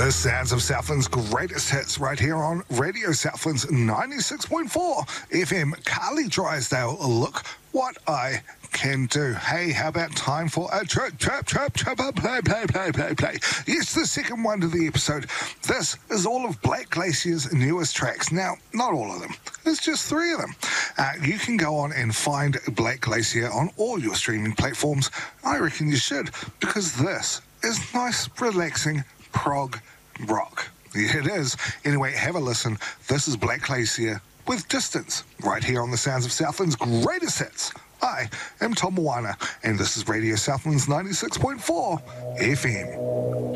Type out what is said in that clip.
The sounds of Southland's greatest hits right here on Radio Southland's 96.4 FM. Carly Drysdale, Look What I Can Do. Hey, how about time for a play. Yes, the second one to the episode. This is all of Black Glacier's newest tracks. Now, not all of them. There's just 3 of them. You can go on and find Black Glacier on all your streaming platforms. I reckon you should, because this is nice, relaxing prog rock. Yeah, it is. Anyway, have a listen. This is Black Glacier with Distance, right here on the sounds of Southland's greatest hits. I am Tom Moana, and this is Radio Southland's 96.4 FM.